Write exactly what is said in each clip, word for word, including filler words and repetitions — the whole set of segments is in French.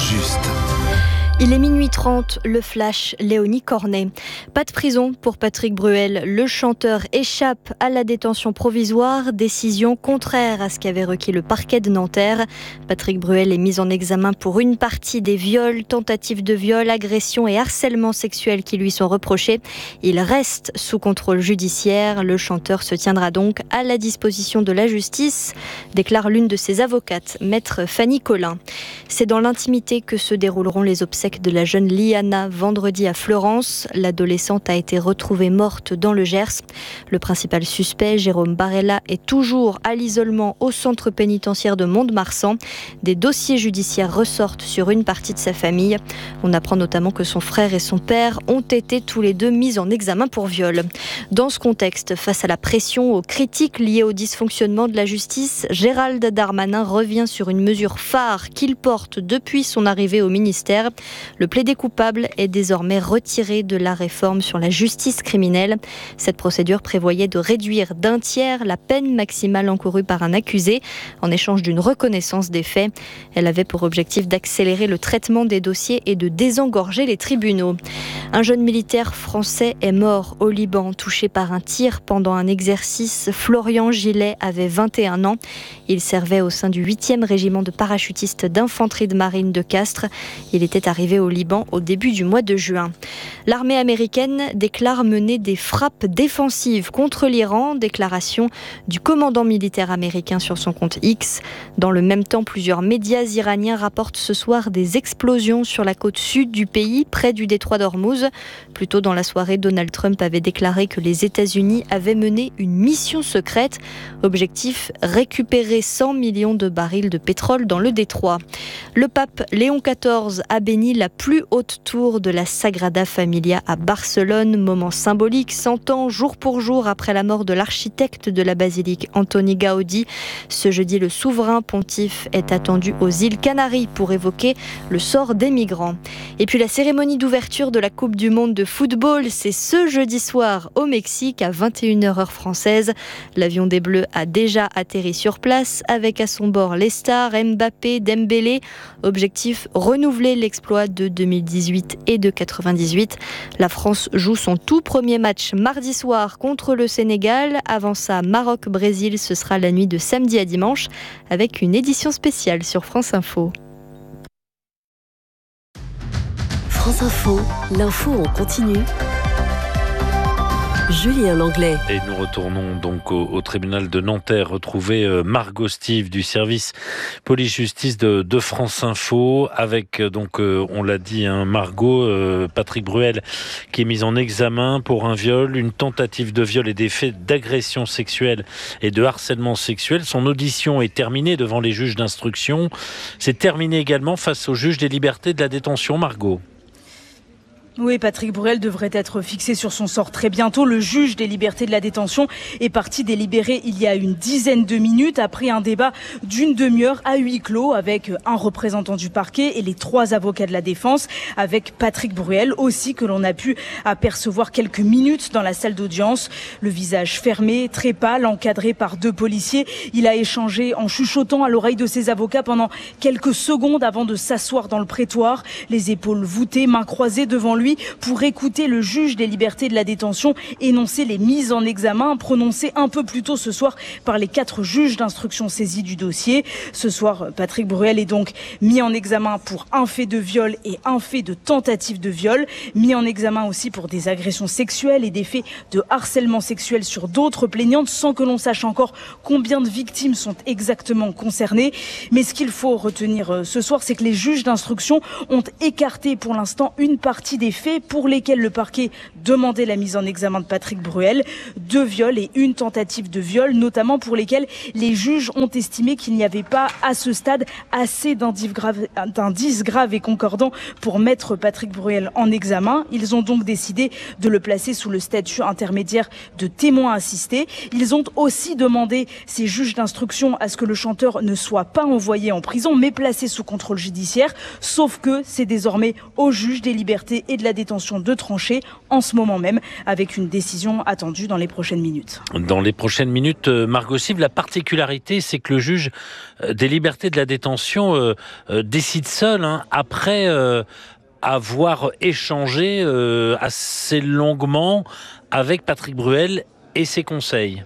juste. Il est minuit trente, le flash, Léonie Cornet. Pas de prison pour Patrick Bruel. Le chanteur échappe à la détention provisoire, décision contraire à ce qu'avait requis le parquet de Nanterre. Patrick Bruel est mis en examen pour une partie des viols, tentatives de viol, agressions et harcèlement sexuel qui lui sont reprochés. Il reste sous contrôle judiciaire. Le chanteur se tiendra donc à la disposition de la justice, déclare l'une de ses avocates, maître Fanny Collin. C'est dans l'intimité que se dérouleront les obsèques de la jeune Liana vendredi à Fleurance. L'adolescente a été retrouvée morte dans le Gers. Le principal suspect, Jérôme Barella, est toujours à l'isolement au centre pénitentiaire de Mont-de-Marsan. Des dossiers judiciaires ressortent sur une partie de sa famille. On apprend notamment que son frère et son père ont été tous les deux mis en examen pour viol. Dans ce contexte, face à la pression, aux critiques liées au dysfonctionnement de la justice, Gérald Darmanin revient sur une mesure phare qu'il porte depuis son arrivée au ministère. Le plaidé coupable est désormais retiré de la réforme sur la justice criminelle. Cette procédure prévoyait de réduire d'un tiers la peine maximale encourue par un accusé en échange d'une reconnaissance des faits. Elle avait pour objectif d'accélérer le traitement des dossiers et de désengorger les tribunaux. Un jeune militaire français est mort au Liban, touché par un tir pendant un exercice. Florian Gillet avait vingt et un ans. Il servait au sein du huitième régiment de parachutistes d'infanterie de marine de Castres. Il était arrivé au Liban au début du mois de juin. L'armée américaine déclare mener des frappes défensives contre l'Iran, déclaration du commandant militaire américain sur son compte X. Dans le même temps, plusieurs médias iraniens rapportent ce soir des explosions sur la côte sud du pays, près du détroit d'Ormuz. Plus tôt dans la soirée, Donald Trump avait déclaré que les États-Unis avaient mené une mission secrète. Objectif, récupérer cent millions de barils de pétrole dans le détroit. Le pape Léon quatorze a béni la plus haute tour de la Sagrada Familia à Barcelone, moment symbolique, cent ans jour pour jour après la mort de l'architecte de la basilique Antoni Gaudi. Ce jeudi, le souverain pontife est attendu aux îles Canaries pour évoquer le sort des migrants. Et puis la cérémonie d'ouverture de la Coupe du Monde de football, c'est ce jeudi soir au Mexique à vingt et une heures heure française. L'avion des Bleus a déjà atterri sur place avec à son bord les stars Mbappé, Dembélé. Objectif, renouveler l'exploit de deux mille dix-huit et de quatre-vingt-dix-huit. La France joue son tout premier match mardi soir contre le Sénégal. Avant ça, Maroc-Brésil, ce sera la nuit de samedi à dimanche avec une édition spéciale sur France Info. France Info, l'info en continu. Julien Langlais. Et nous retournons donc au, au tribunal de Nanterre, retrouver euh, Margot Stive du service police-justice de, de France Info, avec euh, donc euh, on l'a dit, hein, Margot, euh, Patrick Bruel, qui est mis en examen pour un viol, une tentative de viol et des faits d'agression sexuelle et de harcèlement sexuel. Son audition est terminée devant les juges d'instruction. C'est terminé également face au juge des libertés de la détention, Margot. Oui, Patrick Bruel devrait être fixé sur son sort très bientôt. Le juge des libertés de la détention est parti délibérer il y a une dizaine de minutes après un débat d'une demi-heure à huis clos avec un représentant du parquet et les trois avocats de la défense, avec Patrick Bruel aussi, que l'on a pu apercevoir quelques minutes dans la salle d'audience. Le visage fermé, très pâle, encadré par deux policiers. Il a échangé en chuchotant à l'oreille de ses avocats pendant quelques secondes avant de s'asseoir dans le prétoire, les épaules voûtées, mains croisées devant lui, pour écouter le juge des libertés de la détention énoncer les mises en examen prononcées un peu plus tôt ce soir par les quatre juges d'instruction saisis du dossier. Ce soir, Patrick Bruel est donc mis en examen pour un fait de viol et un fait de tentative de viol, mis en examen aussi pour des agressions sexuelles et des faits de harcèlement sexuel sur d'autres plaignantes, sans que l'on sache encore combien de victimes sont exactement concernées. Mais ce qu'il faut retenir ce soir, c'est que les juges d'instruction ont écarté pour l'instant une partie des faits pour lesquels le parquet demandait la mise en examen de Patrick Bruel, deux viols et une tentative de viol, notamment pour lesquels les juges ont estimé qu'il n'y avait pas à ce stade assez d'indices graves, d'indices graves et concordants pour mettre Patrick Bruel en examen. Ils ont donc décidé de le placer sous le statut intermédiaire de témoin assisté. Ils ont aussi demandé, ces juges d'instruction, à ce que le chanteur ne soit pas envoyé en prison mais placé sous contrôle judiciaire, sauf que c'est désormais au juge des libertés et de la la détention de trancher en ce moment même, avec une décision attendue dans les prochaines minutes. Dans les prochaines minutes, Margot Sive, la particularité, c'est que le juge des libertés de la détention euh, euh, décide seul, hein, après euh, avoir échangé euh, assez longuement avec Patrick Bruel et ses conseils.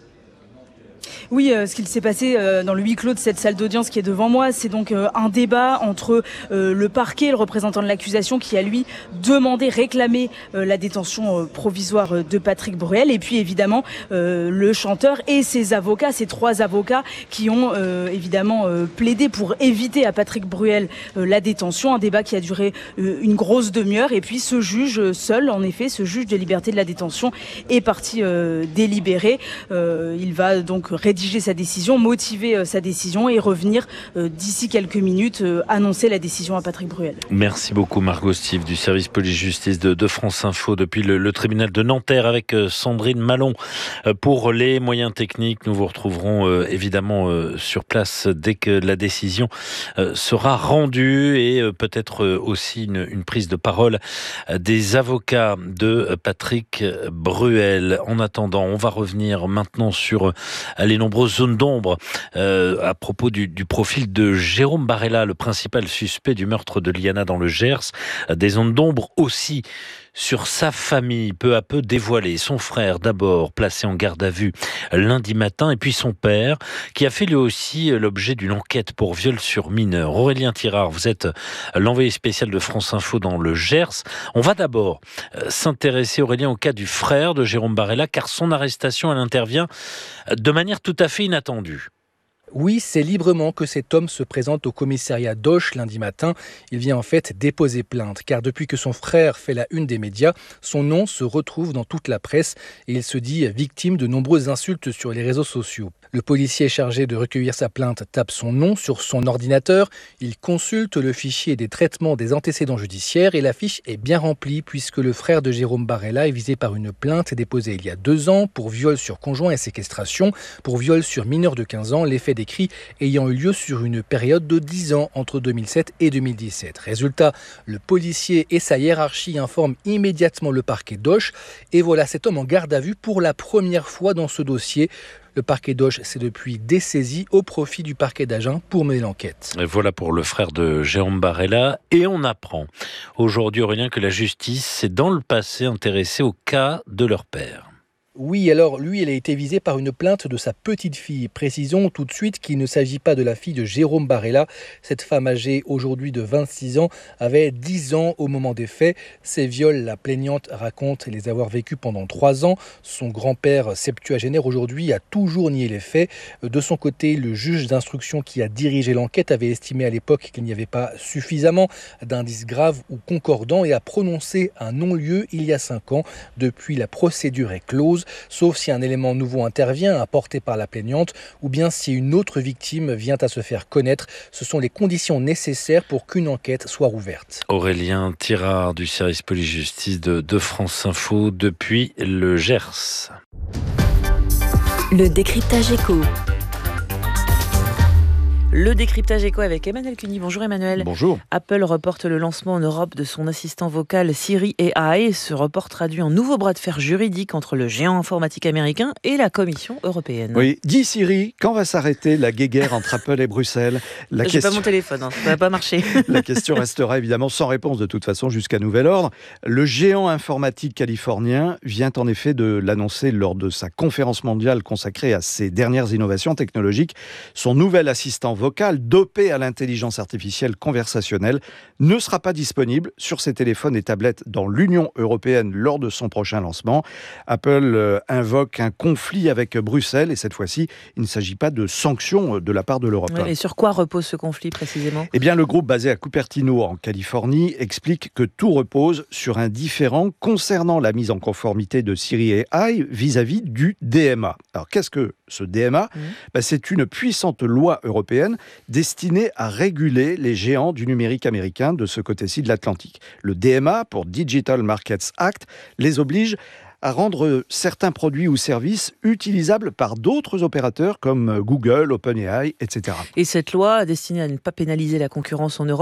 Oui, euh, ce qu'il s'est passé euh, dans le huis clos de cette salle d'audience qui est devant moi, c'est donc euh, un débat entre euh, le parquet, le représentant de l'accusation qui a lui demandé, réclamé euh, la détention euh, provisoire euh, de Patrick Bruel, et puis évidemment euh, le chanteur et ses avocats, ces trois avocats qui ont euh, évidemment euh, plaidé pour éviter à Patrick Bruel euh, la détention, un débat qui a duré euh, une grosse demi-heure, et puis ce juge seul, en effet, ce juge de liberté de la détention est parti euh, délibérer. Euh, il va donc rédiger sa décision, motiver euh, sa décision et revenir euh, d'ici quelques minutes euh, annoncer la décision à Patrick Bruel. Merci beaucoup Margot Sive du service police-justice de, de France Info depuis le, le tribunal de Nanterre avec euh, Sandrine Malon euh, pour les moyens techniques. Nous vous retrouverons euh, évidemment euh, sur place dès que la décision euh, sera rendue et euh, peut-être euh, aussi une, une prise de parole euh, des avocats de Patrick Bruel. En attendant, on va revenir maintenant sur euh, les nombreuses zones d'ombre euh, à propos du, du profil de Jérôme Barella, le principal suspect du meurtre de Liana dans le Gers. Des zones d'ombre aussi sur sa famille, peu à peu dévoilée. Son frère d'abord placé en garde à vue lundi matin, et puis son père qui a fait lui aussi l'objet d'une enquête pour viol sur mineur. Aurélien Tirard, vous êtes l'envoyé spécial de France Info dans le Gers. On va d'abord s'intéresser, Aurélien, au cas du frère de Jérôme Barella, car son arrestation, elle intervient de manière tout à fait inattendue. Oui, c'est librement que cet homme se présente au commissariat d'Auch lundi matin. Il vient en fait déposer plainte, car depuis que son frère fait la une des médias, son nom se retrouve dans toute la presse et il se dit victime de nombreuses insultes sur les réseaux sociaux. Le policier chargé de recueillir sa plainte tape son nom sur son ordinateur. Il consulte le fichier des traitements des antécédents judiciaires et la fiche est bien remplie puisque le frère de Jérôme Barella est visé par une plainte déposée il y a deux ans pour viol sur conjoint et séquestration, pour viol sur mineur de quinze ans, les faits décrits ayant eu lieu sur une période de dix ans entre deux mille sept et deux mille dix-sept. Résultat, le policier et sa hiérarchie informent immédiatement le parquet d'Auch et voilà cet homme en garde à vue pour la première fois dans ce dossier. Le parquet d'Auch s'est depuis dessaisi au profit du parquet d'Agen pour mener l'enquête. Et voilà pour le frère de Jérôme Barella. Et on apprend aujourd'hui, Aurélien, que la justice s'est dans le passé intéressée au cas de leur père. Oui, alors lui, il a été visé par une plainte de sa petite fille. Précisons tout de suite qu'il ne s'agit pas de la fille de Jérôme Barella. Cette femme âgée aujourd'hui de vingt-six ans avait dix ans au moment des faits. Ces viols, la plaignante raconte les avoir vécus pendant trois ans. Son grand-père septuagénaire aujourd'hui a toujours nié les faits. De son côté, le juge d'instruction qui a dirigé l'enquête avait estimé à l'époque qu'il n'y avait pas suffisamment d'indices graves ou concordants et a prononcé un non-lieu il y a cinq ans. Depuis, la procédure est close. Sauf si un élément nouveau intervient, apporté par la plaignante, ou bien si une autre victime vient à se faire connaître. Ce sont les conditions nécessaires pour qu'une enquête soit rouverte. Aurélien Tirard du service police-justice de, de France Info depuis le Gers. Le décryptage éco. Le décryptage éco avec Emmanuel Cuny. Bonjour Emmanuel. Bonjour. Apple reporte le lancement en Europe de son assistant vocal Siri A I. Ce report traduit un nouveau bras de fer juridique entre le géant informatique américain et la Commission européenne. Oui, dis Siri, quand va s'arrêter la guéguerre entre Apple et Bruxelles? La J'ai question... pas mon téléphone, hein, ça va pas marcher. La question restera évidemment sans réponse de toute façon jusqu'à nouvel ordre. Le géant informatique californien vient en effet de l'annoncer lors de sa conférence mondiale consacrée à ses dernières innovations technologiques. Son nouvel assistant vocal vocal dopé à l'intelligence artificielle conversationnelle ne sera pas disponible sur ses téléphones et tablettes dans l'Union européenne lors de son prochain lancement. Apple euh, invoque un conflit avec Bruxelles et cette fois-ci, il ne s'agit pas de sanctions de la part de l'Europe. Ouais, et sur quoi repose ce conflit précisément ? Eh bien, le groupe basé à Cupertino, en Californie, explique que tout repose sur un différend concernant la mise en conformité de Siri A I vis-à-vis du D M A. Alors, qu'est-ce que ce D M A ? mmh. ben, C'est une puissante loi européenne destinée à réguler les géants du numérique américain de ce côté-ci de l'Atlantique. Le D M A, pour Digital Markets Act, les oblige à rendre certains produits ou services utilisables par d'autres opérateurs comme Google, OpenAI, et cetera. Et cette loi, destinée à ne pas pénaliser la concurrence en Europe,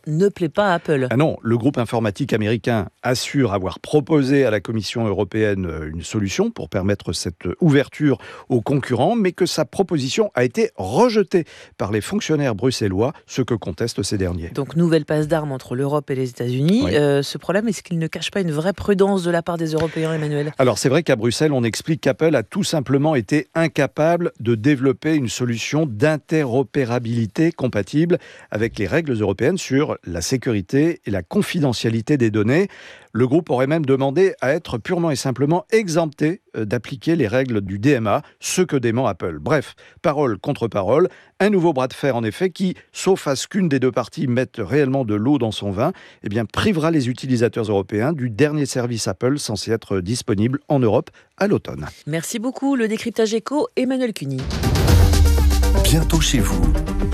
ne plaît pas à Apple. Ah non, le groupe informatique américain assure avoir proposé à la Commission européenne une solution pour permettre cette ouverture aux concurrents, mais que sa proposition a été rejetée par les fonctionnaires bruxellois, ce que contestent ces derniers. Donc nouvelle passe d'armes entre l'Europe et les États-Unis. Oui. Euh, ce problème, est-ce qu'il ne cache pas une vraie prudence de la part des Européens, Emmanuel ? Alors c'est vrai qu'à Bruxelles, on explique qu'Apple a tout simplement été incapable de développer une solution d'interopérabilité compatible avec les règles européennes sur la sécurité et la confidentialité des données. Le groupe aurait même demandé à être purement et simplement exempté d'appliquer les règles du D M A, ce que dément Apple. Bref, parole contre parole, un nouveau bras de fer en effet qui, sauf à ce qu'une des deux parties mette réellement de l'eau dans son vin, eh bien, privera les utilisateurs européens du dernier service Apple censé être disponible en Europe à l'automne. Merci beaucoup. Le décryptage éco, Emmanuel Cuny. Bientôt chez vous.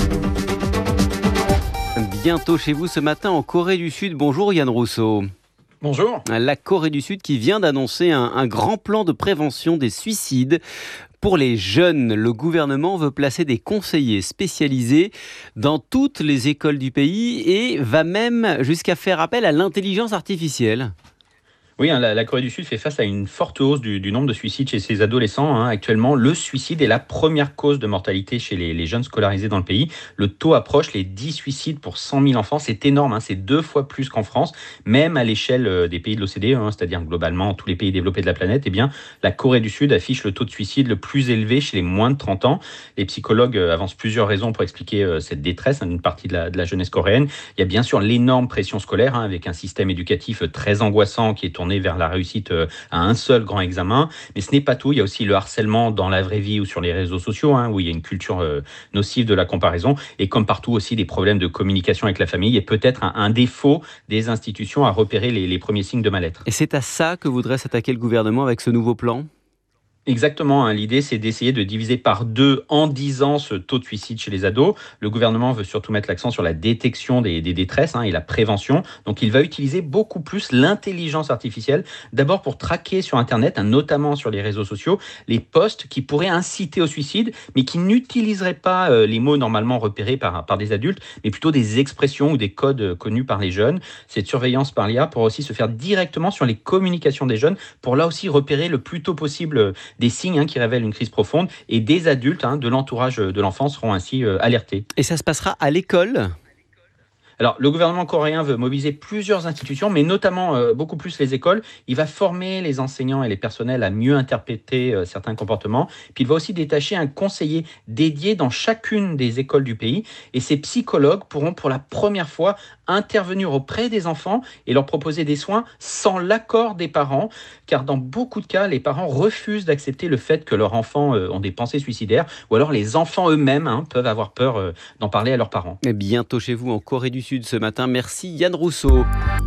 Bientôt chez vous ce matin en Corée du Sud. Bonjour Yann Rousseau. Bonjour. La Corée du Sud qui vient d'annoncer un, un grand plan de prévention des suicides. Pour les jeunes, le gouvernement veut placer des conseillers spécialisés dans toutes les écoles du pays et va même jusqu'à faire appel à l'intelligence artificielle. Oui, hein, la, la Corée du Sud fait face à une forte hausse du, du nombre de suicides chez ses adolescents. Hein. Actuellement, le suicide est la première cause de mortalité chez les, les jeunes scolarisés dans le pays. Le taux approche les dix suicides pour cent mille enfants. C'est énorme, hein. C'est deux fois plus qu'en France, même à l'échelle des pays de l'O C D E, hein, c'est-à-dire globalement tous les pays développés de la planète. Eh bien, la Corée du Sud affiche le taux de suicide le plus élevé chez les moins de trente ans. Les psychologues avancent plusieurs raisons pour expliquer cette détresse hein, d'une partie de la, de la jeunesse coréenne. Il y a bien sûr l'énorme pression scolaire, hein, avec un système éducatif très angoissant qui est tourné vers la réussite à un seul grand examen. Mais ce n'est pas tout. Il y a aussi le harcèlement dans la vraie vie ou sur les réseaux sociaux, hein, où il y a une culture euh, nocive de la comparaison. Et comme partout aussi, des problèmes de communication avec la famille et peut-être un, un défaut des institutions à repérer les, les premiers signes de mal-être. Et c'est à ça que voudrait s'attaquer le gouvernement avec ce nouveau plan ? Exactement, hein. L'idée c'est d'essayer de diviser par deux en dix ans ce taux de suicide chez les ados. Le gouvernement veut surtout mettre l'accent sur la détection des, des détresses hein, et la prévention. Donc il va utiliser beaucoup plus l'intelligence artificielle, d'abord pour traquer sur Internet, hein, notamment sur les réseaux sociaux, les posts qui pourraient inciter au suicide, mais qui n'utiliseraient pas euh, les mots normalement repérés par, par des adultes, mais plutôt des expressions ou des codes connus par les jeunes. Cette surveillance par l'I A pourra aussi se faire directement sur les communications des jeunes, pour là aussi repérer le plus tôt possible des signes hein, qui révèlent une crise profonde, et des adultes hein, de l'entourage de l'enfant seront ainsi euh, alertés. Et ça se passera à l'école ? Alors, le gouvernement coréen veut mobiliser plusieurs institutions, mais notamment euh, beaucoup plus les écoles. Il va former les enseignants et les personnels à mieux interpréter euh, certains comportements. Puis il va aussi détacher un conseiller dédié dans chacune des écoles du pays. Et ces psychologues pourront pour la première fois intervenir auprès des enfants et leur proposer des soins sans l'accord des parents. Car dans beaucoup de cas, les parents refusent d'accepter le fait que leurs enfants euh, ont des pensées suicidaires. Ou alors les enfants eux-mêmes hein, peuvent avoir peur euh, d'en parler à leurs parents. Et bientôt chez vous en Corée du Sud ce matin. Merci Yann Rousseau.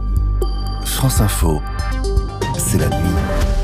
France Info, c'est la nuit.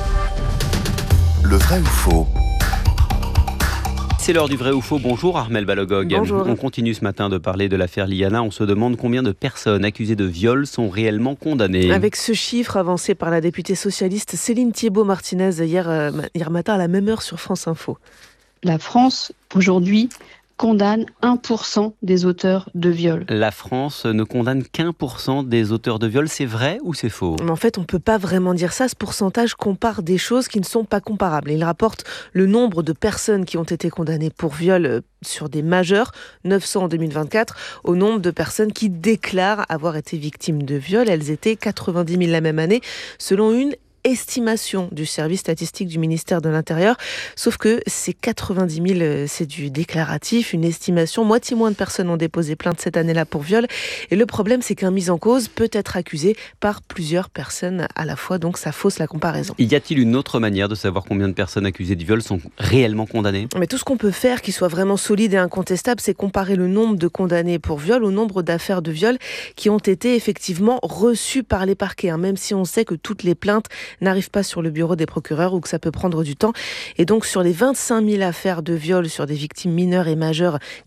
Le vrai ou faux ? C'est l'heure du vrai ou faux. Bonjour Armelle Balogog. Bonjour. On continue ce matin de parler de l'affaire Liana. On se demande combien de personnes accusées de viol sont réellement condamnées. Avec ce chiffre avancé par la députée socialiste Céline Thiébaut-Martinez hier, euh, hier matin à la même heure sur France Info. La France, aujourd'hui, condamne un pour cent des auteurs de viol. La France ne condamne qu'un pour cent des auteurs de viol. C'est vrai ou c'est faux ? Mais en fait, on ne peut pas vraiment dire ça. Ce pourcentage compare des choses qui ne sont pas comparables. Il rapporte le nombre de personnes qui ont été condamnées pour viol sur des majeurs, neuf cents en deux mille vingt-quatre, au nombre de personnes qui déclarent avoir été victimes de viol. Elles étaient quatre-vingt-dix mille la même année, selon une estimation du service statistique du ministère de l'Intérieur. Sauf que ces quatre-vingt-dix mille, c'est du déclaratif, une estimation. Moitié moins de personnes ont déposé plainte cette année-là pour viol. Et le problème, c'est qu'un mis en cause peut être accusé par plusieurs personnes à la fois. Donc ça fausse la comparaison. Y a-t-il une autre manière de savoir combien de personnes accusées de viol sont réellement condamnées ? Mais tout ce qu'on peut faire qui soit vraiment solide et incontestable, c'est comparer le nombre de condamnés pour viol au nombre d'affaires de viol qui ont été effectivement reçues par les parquets. Hein, même si on sait que toutes les plaintes n'arrive pas sur le bureau des procureurs ou que ça peut prendre du temps. Et donc sur les vingt-cinq mille affaires de viol sur des victimes mineures et majeures